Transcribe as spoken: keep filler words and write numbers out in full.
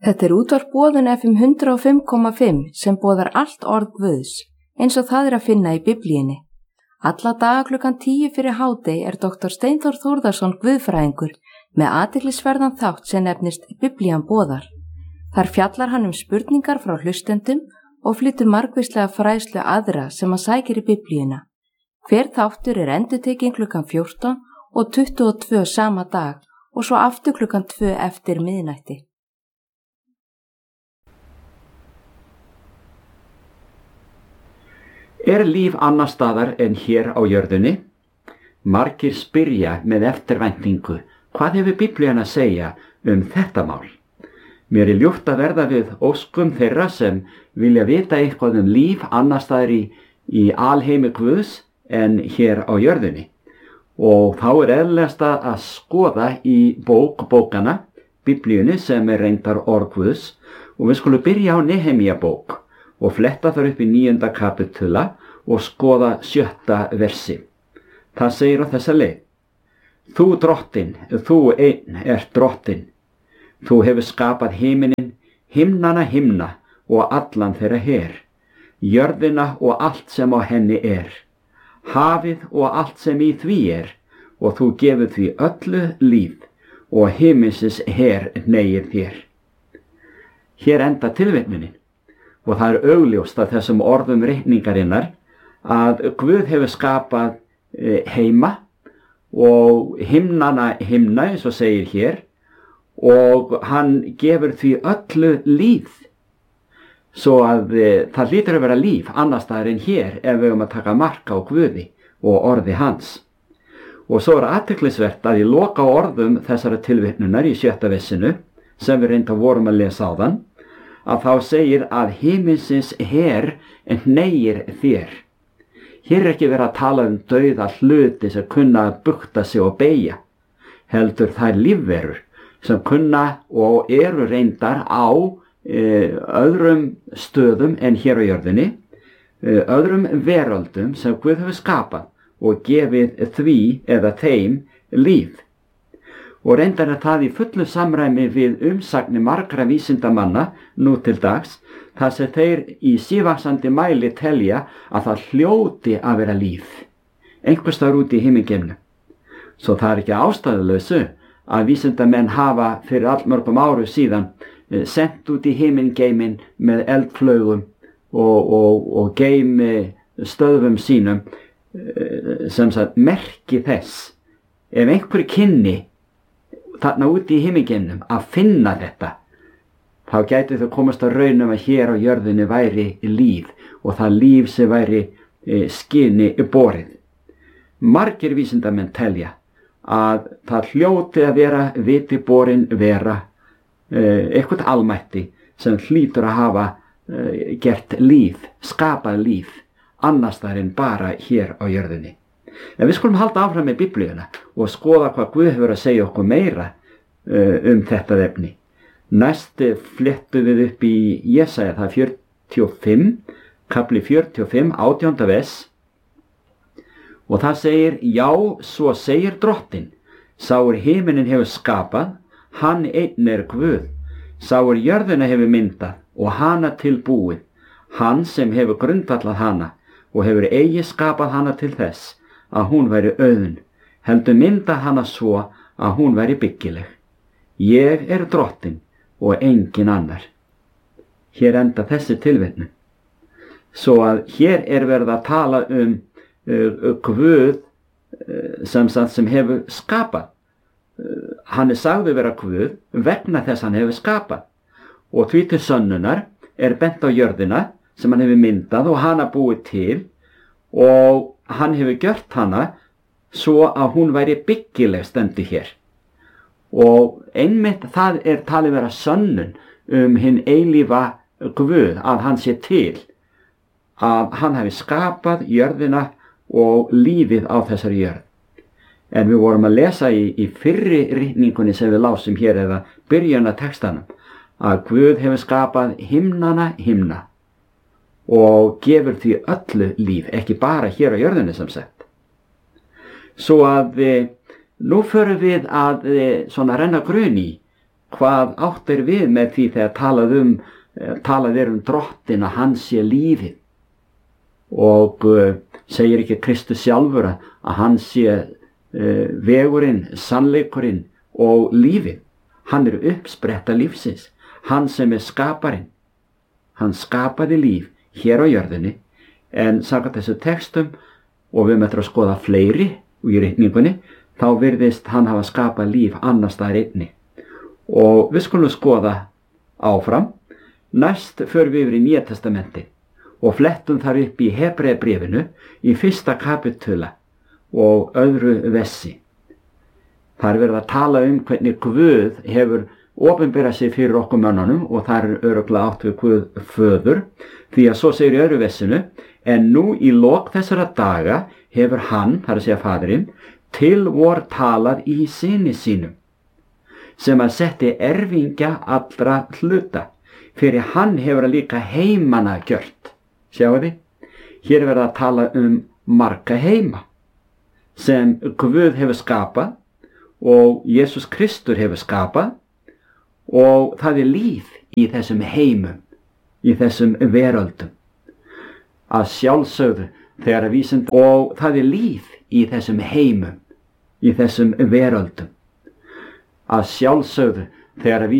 Þetta er útvarp Boðun F M hundrað og fimm komma fimm sem boðar allt orð Guðs, eins og það er að finna í Biblíunni. Alla daga klukkan tíu fyrir hádegi er doktor Steinþór Þórðarson guðfræðingur með athyglisverðan þátt sem nefnist Biblían boðar. Þar fjallar hann um spurningar frá hlustendum og flytur margvíslega fræðslu aðra sem hann sækir í Biblíuna. Hver þáttur er endurtekinn klukkan fjórtán og tuttugu og tvö sama dag og svo aftur klukkan tvö eftir miðnætti. Er líf annar staðar en hér á jörðunni? Margir spyrja með eftirvæntingu, hvað hefur Biblían að segja um þetta mál? Mér er ljúft að verða við óskum þeirra sem vilja vita eitthvað um líf annar staðar í, í alheimi Guðs en hér á jörðunni. Og þá er eðlilegast að skoða í bók bókana, Biblíunni sem er reyndar orð Guðs, og við skulum byrja á Nehemía bók og fletta þar upp í níunda kapitula og skoða sjötta versi. Það segir á þessa leið: Þú drottin, þú einn ert drottin. Þú hefur skapað himinin, himnana himna og allan þeirra her, jörðina og allt sem á henni er, hafið og allt sem í því er, og þú gefur því öllu líf, og himinsins her hneigir þér. Hér enda tilvitnunin. Og það er augljóst að þessum orðum ritningarinnar að Guð hefur skapað heima og himnana himna, eins og segir hér, og hann gefur því öllu líf. Svo að e, það hlýtur að vera líf annars staðar en hér ef við höfum að taka mark á Guði og orði hans. Og svo er athyglisvert að í loka orðum þessara tilvitnunar í sjötta vessinu, sem við reynda vorum að lesa áðan, að þá segir að himinsins her hneigir þér. Hér er ekki verið að tala um dauða hluti sem kunna að bugta sig og beygja, heldur þær lífverur sem kunna og eru reyndar á e, öðrum stöðum en hér á jörðinni, e, öðrum veröldum sem Guð hefur skapað og gefið því eða þeim líf. Og reyndar er það í fullu samræmi við umsagnir margra vísindamanna nú til dags, þar sem þeir í sívaxandi mæli telja að það hljóti að vera líf, einhvers staðar úti í himingeimnum. Svo það er ekki ástæðulausu að vísindamenn hafa fyrir allmörgum áru síðan sent út í himingeimin með eldflaugum og, og, og geimi stöðvum sínum sem sagt merki þess. Ef einhverju kynni þarna úti í himingeimnum að finna þetta, þá gætu þau komast að raunum að hér á jörðinni væri líf og það líf sem væri e, skinni borið. Margir vísindamenn telja að það hljóti að vera viti borin vera e, eitthvað almætti sem hlýtur að hafa e, gert líf, skapað líf, annars þar en bara hér á jörðinni. En við skulum halda áfram með Biblíuna og skoða hvað Guð hefur að segja okkur meira uh, um þetta efni. Næst flettum við upp í Jesaja, það er fjörutíu og fimm, kapli fjörutíu og fimm, átjánda vers. Og það segir: Já, svo segir drottin, sá er himinin hefur skapað, hann einn er Guð, sá er jörðina hefur myndað og hana tilbúið, hann sem hefur grundvallað hana og hefur eigi skapað hana til þess að hún væri auðn, heldur mynda hana svo að hún væri byggileg. Ég er drottin og engin annar. Hér enda þessi tilvitnun. Svo að hér er verið að tala um uh, Guð uh, sem, sem hefur skapað. Uh, hann er sagður vera Guð vegna þess hann hefur skapað. Og því til sönnunar er bent á jörðina sem hann hefur myndað og hana búið til, og hann hefur gjört hana svo að hún væri byggileg, stendur hér. Og einmitt það er talið vera sönnun um hinn eilífa Guð, að hann sé til, að hann hafi skapað jörðina og lífið á þessari jörð. En við vorum að lesa í, í fyrri ritningunni sem við lásum hér, eða byrjun að textanum, að Guð hefur skapað himnana himna og gefur því öllu líf, ekki bara hér á jörðinni sem sagt. Svo að e, nú förum við að e, svona renna grun í hvað átt er við með því þegar talað um, talað er um drottin að hann sé lífið. Og uh, segir ekki Kristus sjálfur að hann sé uh, vegurinn, sannleikurinn og lífið. Hann er uppspretta lífsins, hann sem er skaparinn. Hann skapaði líf hér á jörðinni, en samkvæmt þessu textum, og við möttum að skoða fleiri í ritningunni, þá virðist hann hafa skapað líf annars staðar einni. Og við skulum skoða áfram. Næst förum við yfir í Nýja testamenti og flettum þar upp í Hebreabréfinu í fyrsta kapitula og öðru vessi. Það er verið að tala um hvernig Guð hefur opinberað sig fyrir okkur mönnunum, og það er örugglega átt við Guð föður, því að svo segir í öðru vessinu: en nú í lok þessara daga hefur hann, það er að segja faðirinn, til vor talað í syni sínum, sem að setti erfingja allra hluta, fyrir hann hefur að líka heimana gjört. Sjáu þið, hér er verið að tala um marga heima sem Guð hefur skapað og Jesús Kristur hefur skapað, og það er líf í þessum heimum, í þessum veröldum. Að sjálfsögðu þegar að vísind, og það er líf í þessum heimum, í þessum veröldum. Að sjálfsögðu þegar að vísind